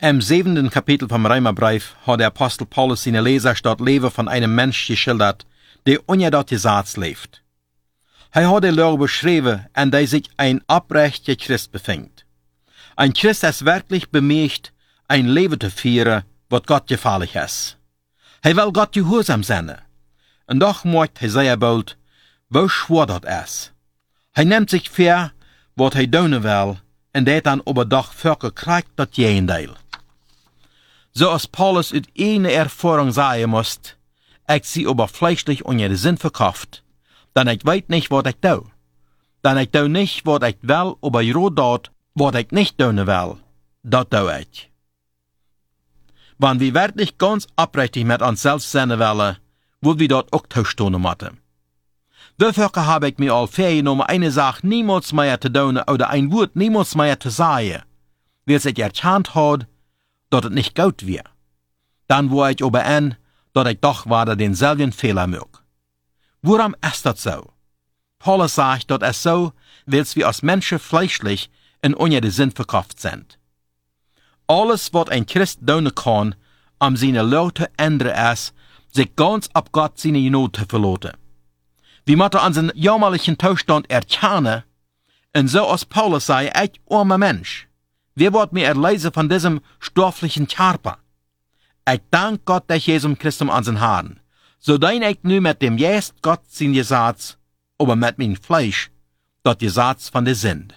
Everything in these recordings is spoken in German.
Im 7. Kapitel vom Römerbrief hat der Apostel Paulus seine Leser das Leben von einem Mensch geschildert, der ohne dort Gesetz lebt. Er hat die Lehre beschrieben, an der sich ein abrechter Christ befindet. Ein Christ ist wirklich bemüht, ein Leben zu führen, was Gott gefällig ist. Er will Gott gehorsam sein. Und doch macht er sehr bald, wo schwer das ist. Er nimmt sich vor, was er tun will, und dat dann aber doch Völker kriegt das Gegenteil. So als Paulus uit eine Erfahrung sagen muss, ich sie aber fleischlich unter den Sinn verkauft, dann ich weiß nicht, was ich tue. Dann ich tue nicht, was ich will, aber ja dort, was ich nicht tun will, das tue ich. Wenn wir wirklich ganz aufrichtig mit uns selbst sein wollen, wollen wir dort auch tauschen müssen. Dafür habe ich mir all vorgenommen, eine Sache niemals mehr zu tun oder ein Wort niemals mehr zu sagen, weil es erkannt hat, dass es nicht gut wird. Dann wo ich aber an, dass ich doch weiter denselben Fehler mache. Warum ist das so? Paulus sagt, dass es so, weil wir als Menschen fleischlich und ohne den Sinn verkauft sind. Alles, was ein Christ tun kann, seine Leute zu ändern, ist, sich ganz ab Gott seine Not zu verlassen. Wir müssen unseren jämmerlichen Zustand erkennen, und so als Paulus sei, ich armer Mensch, wer wird mir erleisen von diesem stofflichen Körper? Ich danke Gott durch Jesus Christus unseren Herrn, so dein ich nu mit dem Geist Gott sein Gesetz, aber mit mein Fleisch, das Gesetz von der Sünd.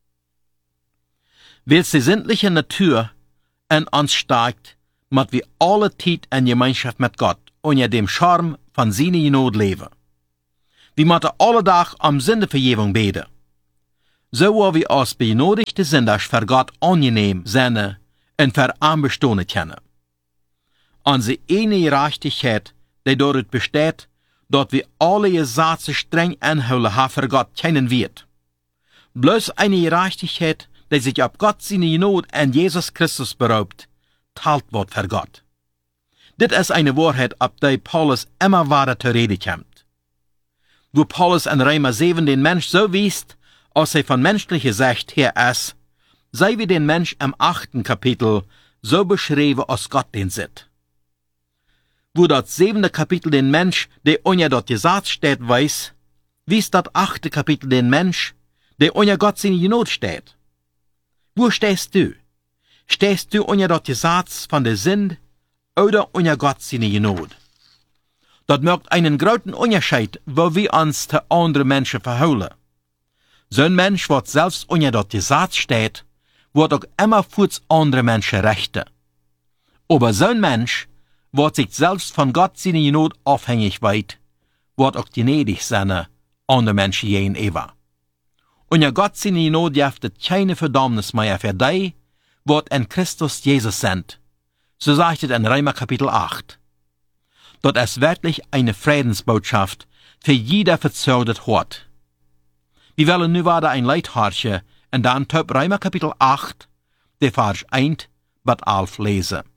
Weil die sinnliche Natur in uns steigt, müssen wir alle Zeit in Gemeinschaft mit Gott unter dem Charme von seiner Not leben. Wir müssen alle Tag Sündevergebung beten. So wo wir als benodigte Sünder für Gott angenehm sein und für anbestehen können. Unsere eine Gerechtigkeit, die dort besteht, dass wir alle Gesetze streng anhalten haben für Gott kennen wird. Bloß eine Gerechtigkeit, die sich ab Gott seine Not an Jesus Christus beraubt, teilt wird für Gott. Dit ist eine Wahrheit, ab der Paulus immer weiter zur Rede kommt. Wo Paulus in Römer 7 den Mensch so wiest, als er von menschlicher Sicht her ist, sei wie den Mensch im 8. Kapitel so beschrieben, als Gott den sieht. Wo das 7. Kapitel den Mensch, der unter dort Gesetz steht, weiß, wie ist das 8. Kapitel den Mensch, der unter Gott seine Not steht. Wo stehst du? Stehst du unter dort Gesetz von der Sünd oder unter Gott seine Not? Das macht einen großen Unterschied, wo wir uns zu anderen Menschen verhalten. So ein Mensch, was selbst unter dort Gesetz steht, wird auch immer für andere Menschen rechten. Aber so ein Mensch, was sich selbst von Gott seine Not abhängig wird, wird auch gnädig sein, andere Menschen gegenüber. Unter Gott seine Not jaftet keine Verdammnis mehr für die, was in Christus Jesus sind. So sagt es in Römer Kapitel 8. Dort ist wirklich eine Friedensbotschaft für jeder verzögert hat. Wir wollen nu weiter ein Leithorchen und dann Römer Kapitel 8, der Vers 1 bis 11 lesen.